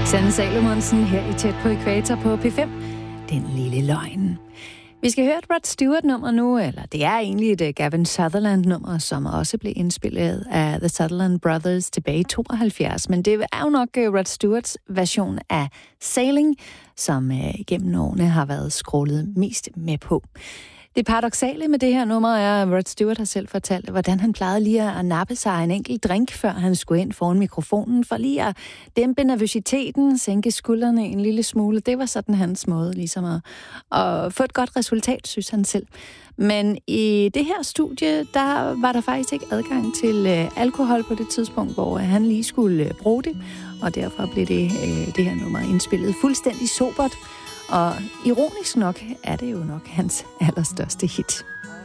Alexander Salomonsen her i Tæt på Ækvator på P5. Den lille løgn. Vi skal høre et Rod Stewart-nummer nu, eller det er egentlig et Gavin Sutherland-nummer, som også blev indspillet af The Sutherland Brothers tilbage i 72. Men det er jo nok Rod Stewarts version af Sailing, som gennem årene har været scrollet mest med på. Det paradoksale med det her nummer er, at Rod Stewart har selv fortalt, hvordan han plejede lige at nappe sig en enkelt drink, før han skulle ind foran mikrofonen, for lige at dæmpe nervøsiteten, sænke skuldrene en lille smule. Det var sådan hans måde ligesom at få et godt resultat, synes han selv. Men i det her studie, der var der faktisk ikke adgang til alkohol på det tidspunkt, hvor han lige skulle bruge det, og derfor blev det her nummer indspillet fuldstændig sobert. Og ironisk nok er det jo nok hans allerstørste hit.